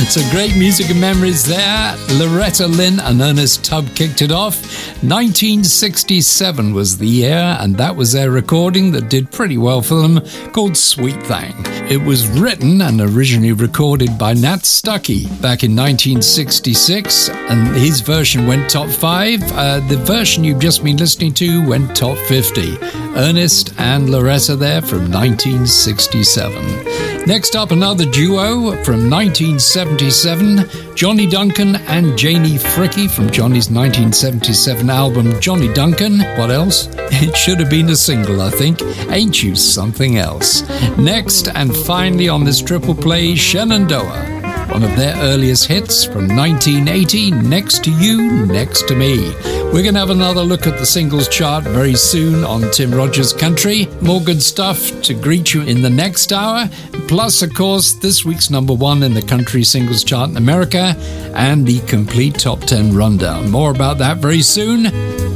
So great music and memories there. Loretta Lynn and Ernest Tubb kicked it off. 1967 was the year, and that was their recording that did pretty well for them, called Sweet Thing. It was written and originally recorded by Nat Stuckey back in 1966, and his version went top 5. The version you've just been listening to went top 50. Ernest and Loretta there from 1967. Next up, another duo from 1977, Johnny Duncan and Janie Fricke from Johnny's 1977 album Johnny Duncan. What else? It should have been a single, I think. Ain't You Something Else? Next, and finally on this triple play, Shenandoah, one of their earliest hits from 1980, Next to You, Next to Me. We're going to have another look at the singles chart very soon on Tim Rogers Country. More good stuff to greet you in the next hour. Plus, of course, this week's number 1 in the country singles chart in America and the complete top 10 rundown. More about that very soon.